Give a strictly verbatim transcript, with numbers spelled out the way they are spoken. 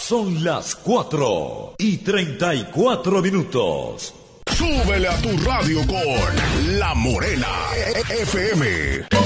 Son las cuatro y treinta y cuatro minutos. Súbele a tu radio con La Morena F M.